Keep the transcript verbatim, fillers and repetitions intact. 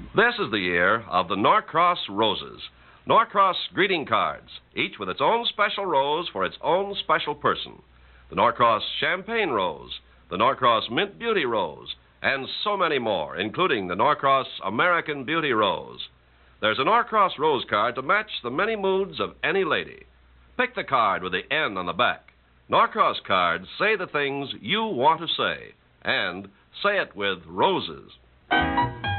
This is the year of the Norcross Roses. Norcross greeting cards, each with its own special rose for its own special person. The Norcross Champagne Rose, the Norcross Mint Beauty Rose, and so many more, including the Norcross American Beauty Rose. There's a Norcross Rose card to match the many moods of any lady. Pick the card with the N on the back. Norcross cards say the things you want to say, and say it with roses.